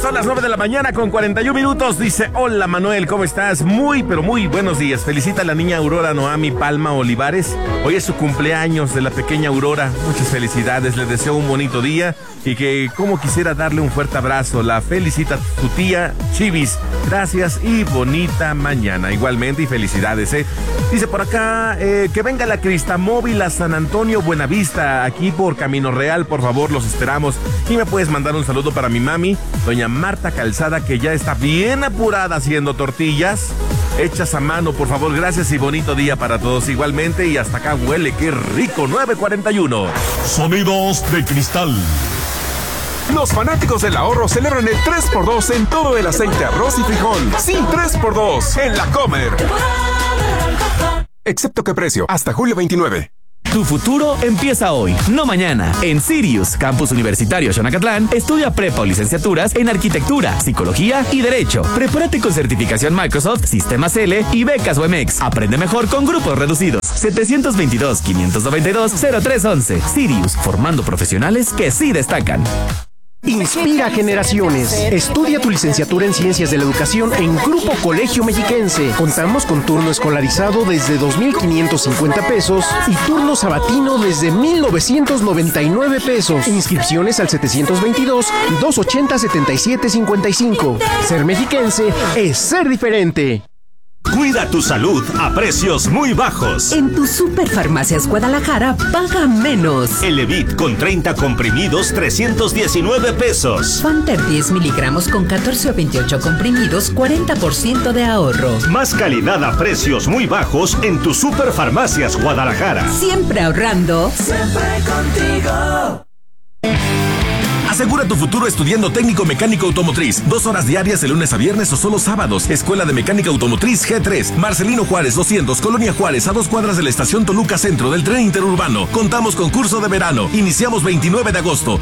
Son las 9 de la mañana con 41 minutos. Dice, hola Manuel, ¿cómo estás? Muy, pero muy buenos días. Felicita a la niña Aurora Noami Palma Olivares. Hoy es su cumpleaños de la pequeña Aurora. Muchas felicidades, le deseo un bonito día y que como quisiera darle un fuerte abrazo. La felicita tu tía Chivis. Gracias y bonita mañana. Igualmente y felicidades, Dice por acá, que venga la Cristamóvil a San Antonio Buenavista, aquí por Camino Real, por favor, los esperamos. Y me puedes mandar un saludo para mi mami, doña Marta Calzada, que ya está bien apurada haciendo tortillas hechas a mano, por favor, gracias y bonito día para todos igualmente. Y hasta acá huele, qué rico, 9:41. Sonidos de cristal. Los fanáticos del ahorro celebran el 3x2 en todo el aceite, arroz y frijol. Sí, 3x2 en La Comer. Excepto que precio, hasta julio 29. Tu futuro empieza hoy, no mañana. En Sirius, Campus Universitario Xonacatlán, estudia prepa o licenciaturas en Arquitectura, Psicología y Derecho. Prepárate con certificación Microsoft, Sistemas L y becas UMX. Aprende mejor con grupos reducidos. 722-592-0311. Sirius, formando profesionales que sí destacan. Inspira generaciones. Estudia tu licenciatura en Ciencias de la Educación en Grupo Colegio Mexiquense. Contamos con turno escolarizado desde 2,550 pesos y turno sabatino desde 1,999 pesos. Inscripciones al 722-280-7755. Ser mexiquense es ser diferente. Cuida tu salud a precios muy bajos. En tu Superfarmacias Guadalajara, paga menos. Elevit con 30 comprimidos, 319 pesos. Fanter 10 miligramos con 14 o 28 comprimidos, 40% de ahorro. Más calidad a precios muy bajos en tu Superfarmacias Guadalajara. Siempre ahorrando. Siempre contigo. Asegura tu futuro estudiando técnico mecánico automotriz. 2 horas diarias de lunes a viernes o solo sábados. Escuela de Mecánica Automotriz G3. Marcelino Juárez 200, Colonia Juárez, a 2 cuadras de la estación Toluca Centro del tren interurbano. Contamos con curso de verano. Iniciamos 29 de agosto.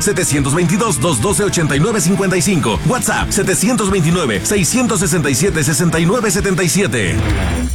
722-212-8955. WhatsApp 729-667-6977.